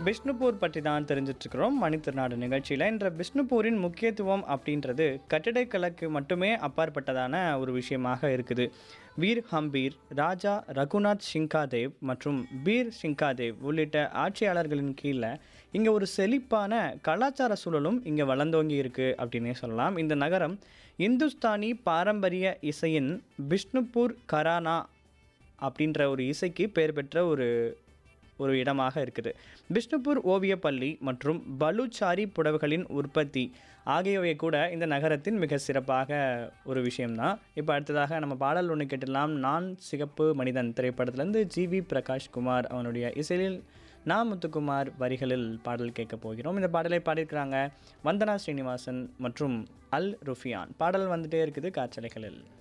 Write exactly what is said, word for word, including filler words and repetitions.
பிஷ்ணுபூர் பற்றி தான் தெரிஞ்சிட்ருக்கிறோம் மணித்திருநாடு நிகழ்ச்சியில். இன்ற பிஷ்ணுபூரின் முக்கியத்துவம் அப்படின்றது கட்டிடக்கலைக்கு மட்டுமே அப்பாற்பட்டதான ஒரு விஷயமாக இருக்குது. வீர் ஹம்பீர், ராஜா ரகுநாத் சிங்காதேவ் மற்றும் பீர் சிங்காதேவ் உள்ளிட்ட ஆட்சியாளர்களின் கீழே இங்கே ஒரு செழிப்பான கலாச்சார சூழலும் இங்கே வளர்ந்தோங்கி இருக்குது அப்படின்னே சொல்லலாம். இந்த நகரம் இந்துஸ்தானி பாரம்பரிய இசையின் பிஷ்ணுபூர் கரானா அப்படின்ற ஒரு இசைக்கு பெயர் பெற்ற ஒரு ஒரு இடமாக இருக்குது. பிஷ்ணுபூர் ஓவியப்பள்ளி மற்றும் பலூச்சாரி புடவைகளின் உற்பத்தி ஆகியவை கூட இந்த நகரத்தின் மிக சிறப்பாக ஒரு விஷயம்தான். இப்போ அடுத்ததாக நம்ம பாடல் ஒன்று கேட்டுடலாம். நான் சிகப்பு மனிதன் திரைப்படத்திலேருந்து ஜி வி பிரகாஷ் குமார் அவனுடைய இசையில் நா முத்துக்குமார் வரிகளில் பாடல் கேட்க போகிறோம். இந்த பாடலை பாடியிருக்கிறாங்க வந்தனா ஸ்ரீனிவாசன் மற்றும் அல் ருஃபியான். பாடல் வந்துட்டே இருக்குது காற்றலைகளில்.